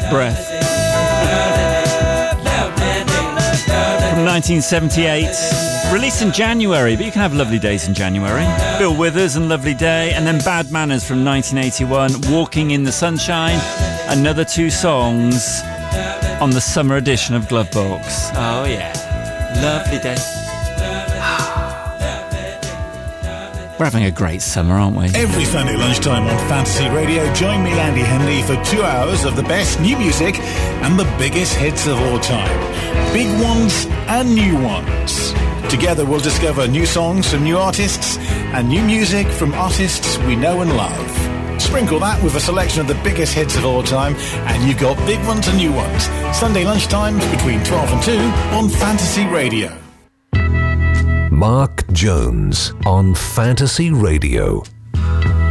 Breath. From 1978. Released in January, but you can have Lovely Days in January. Bill Withers and Lovely Day. And then Bad Manners from 1981. Walking in the Sunshine. Another 2 songs on the summer edition of Glovebox. Oh yeah. Lovely Day. We're having a great summer, aren't we? Every Sunday lunchtime on Fantasy Radio, join me, Andy Henley, for 2 hours of the best new music and the biggest hits of all time. Big ones and new ones. Together we'll discover new songs from new artists and new music from artists we know and love. Sprinkle that with a selection of the biggest hits of all time and you've got big ones and new ones. Sunday lunchtimes between 12 and 2 on Fantasy Radio. Mark Jones on Fantasy Radio.